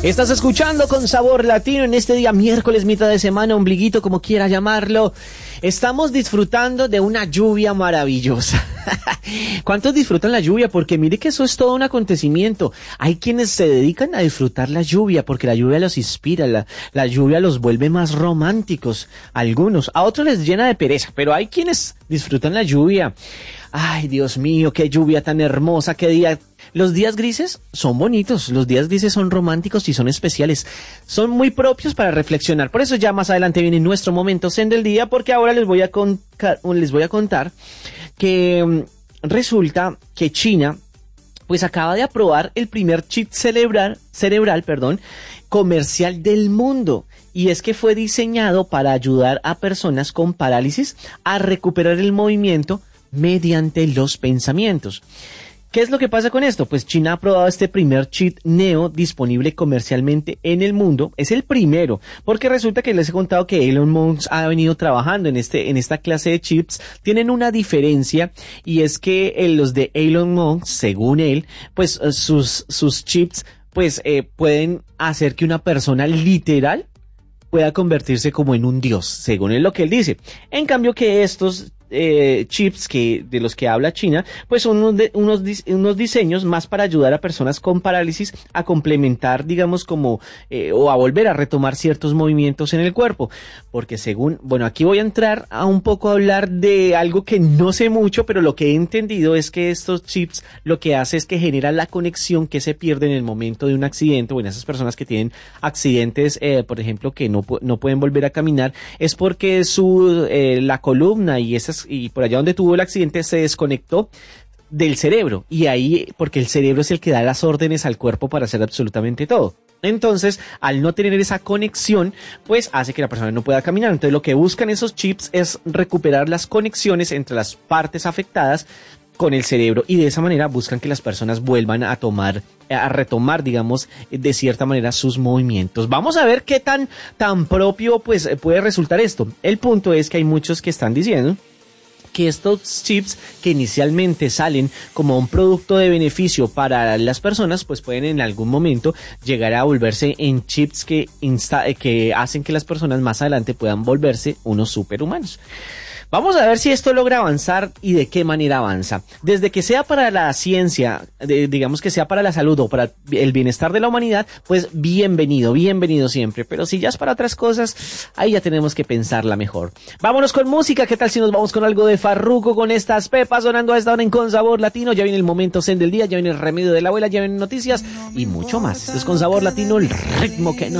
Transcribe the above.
Estás escuchando Con Sabor Latino en este día miércoles, mitad de semana, ombliguito, como quiera llamarlo. Estamos disfrutando de una lluvia maravillosa. ¿Cuántos disfrutan la lluvia? Porque mire que eso es todo un acontecimiento. Hay quienes se dedican a disfrutar la lluvia porque la lluvia los inspira, la lluvia los vuelve más románticos. Algunos, a otros les llena de pereza, pero hay quienes disfrutan la lluvia. Ay, Dios mío, qué lluvia tan hermosa, qué día. Los días grises son bonitos, los días grises son románticos y son especiales. Son muy propios para reflexionar. Por eso ya más adelante viene nuestro momento zen del día, porque ahora les voy a contar que resulta que China pues acaba de aprobar el primer chip cerebral, comercial del mundo. Y es que fue diseñado para ayudar a personas con parálisis a recuperar el movimiento mediante los pensamientos. ¿Qué es lo que pasa con esto? Pues China ha aprobado este primer chip Neo disponible comercialmente en el mundo. Es el primero, porque resulta que les he contado que Elon Musk ha venido trabajando en esta clase de chips. Tienen una diferencia y es que los de Elon Musk, según él, pues sus chips pues pueden hacer que una persona literal pueda convertirse como en un dios, según es lo que él dice. En cambio que estos chips de los que habla China, pues son unos diseños más para ayudar a personas con parálisis a complementar, digamos, como o a volver a retomar ciertos movimientos en el cuerpo, porque aquí voy a entrar a un poco a hablar de algo que no sé mucho, pero lo que he entendido es que estos chips lo que hace es que genera la conexión que se pierde en el momento de un accidente, o en esas personas que tienen accidentes, por ejemplo, que no pueden volver a caminar, es porque la columna y por allá donde tuvo el accidente se desconectó del cerebro, y ahí, porque el cerebro es el que da las órdenes al cuerpo para hacer absolutamente todo. Entonces, al no tener esa conexión, pues hace que la persona no pueda caminar. Entonces, lo que buscan esos chips es recuperar las conexiones entre las partes afectadas con el cerebro, y de esa manera buscan que las personas vuelvan a retomar, digamos, de cierta manera sus movimientos. Vamos a ver qué tan propio pues puede resultar esto. El punto es que hay muchos que están diciendo que estos chips, que inicialmente salen como un producto de beneficio para las personas, pues pueden en algún momento llegar a volverse en chips que hacen que las personas más adelante puedan volverse unos superhumanos. Vamos a ver si esto logra avanzar y de qué manera avanza. Desde que sea para la ciencia, digamos que sea para la salud o para el bienestar de la humanidad, pues bienvenido siempre. Pero si ya es para otras cosas, ahí ya tenemos que pensarla mejor. Vámonos con música. ¿Qué tal si nos vamos con algo de Farruko, con estas pepas sonando a esta hora en Con Sabor Latino? Ya viene el momento zen del día, ya viene el remedio de la abuela, ya vienen noticias y mucho más. Esto es Con Sabor Latino, el ritmo que nos